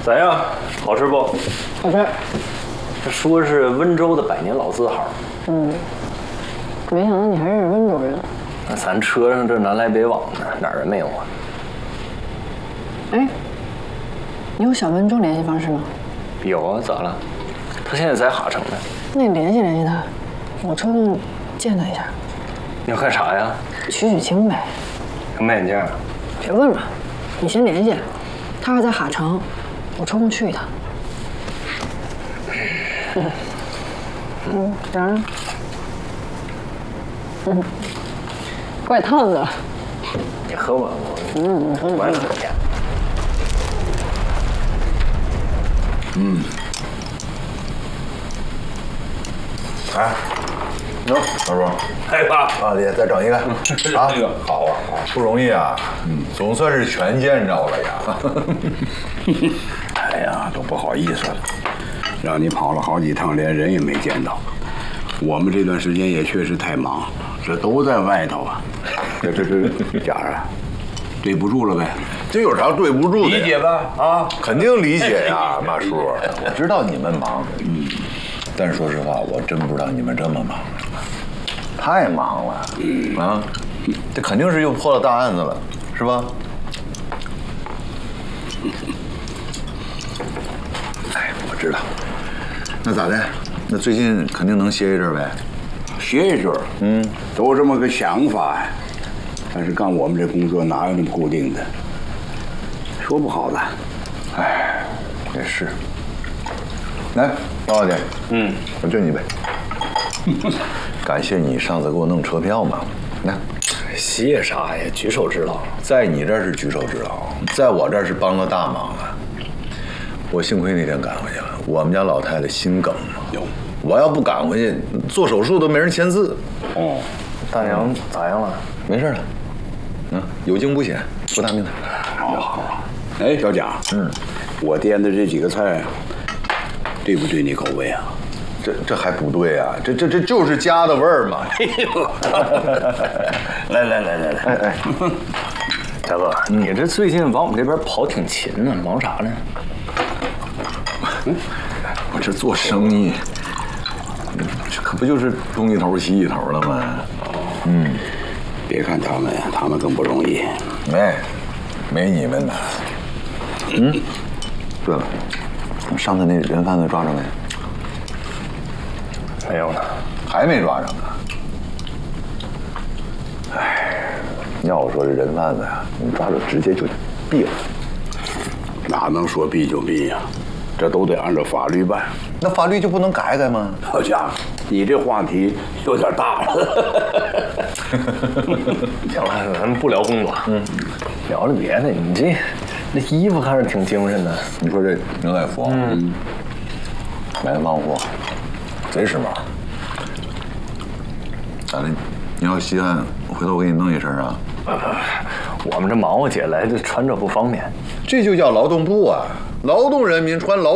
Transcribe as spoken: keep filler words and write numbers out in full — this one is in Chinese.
咋样？好吃不？ 好吃。 这说是温州的百年老字号。 嗯，没想到你还是温州人。 那咱车上这南来北往的，哪儿人没有啊？ 哎，你有小温州联系方式吗？ 有啊，咋了？他现在在哈城呢。 那你联系联系他，我抽空见他一下。 你要干啥呀？ 取取经呗。 要卖眼镜？ 别问了，你先联系。他要在哈城，我抽空去一趟。嗯，嗯，咋样？嗯，怪烫的。 你喝吧，我嗯，你喝你喝。 我也喝点。 嗯。哎，喏，老叔。 哎爸， 啊，爹，再整一个。啊，这个好啊，好，不容易啊。嗯，总算是全见着了呀。 哎呀，都不好意思了，让你跑了好几趟，连人也没见到。我们这段时间也确实太忙，这都在外头啊。这这这，家人，对不住了呗？ 这有啥对不住的？ 理解吧？啊， 肯定理解呀，马叔。我知道你们忙，嗯，但是说实话，我真不知道你们这么忙，太忙了，嗯啊，这肯定是又破了大案子了，是吧？哎，我知道。那咋的？那最近肯定能歇一阵呗？ 歇一阵儿，嗯，都这么个想法呀。但是干我们这工作哪有那么固定的？说不好的。 哎，也是。来，高老姐，嗯，我敬你一杯。感谢你上次给我弄车票嘛。来， 谢啥呀？举手之劳。 在你这儿是举手之劳，在我这儿是帮了大忙啊。我幸亏那天赶回去了，我们家老太太心梗了，我要不赶回去，做手术都没人签字。 哦， 大娘咋样了？ 没事了，嗯，有惊无险，不大命的。 好好。哎，小贾，嗯，我掂的这几个菜，对不对你口味啊？ 这这还不对啊，这这这就是家的味儿嘛。 来来来来来， 哎哎， 大哥，你这最近往我们这边跑挺勤呢，忙啥呢？ 嗯，我这做生意，这可不就是东一头西一头了吗？ 嗯，别看他们，他们更不容易。 没，没你们难。嗯，对了，上次那人贩子抓着没？ 没有呢， 还没抓着呢。哎，要我说这人贩子呀，你抓住直接就毙了。 哪能说毙就毙呀？这都得按照法律办。 那法律就不能改改吗？ 小贾，你这话题有点大了。 行了，咱们不聊工作，嗯，聊聊别的。你这这衣服看着挺精神的。 你说这牛仔服，嗯，买的旺货，贼时髦。咋的？你要稀罕，回头我给你弄一身啊。 我们这忙活起来，这穿着不方便。 这就叫劳动部啊！劳动人民穿劳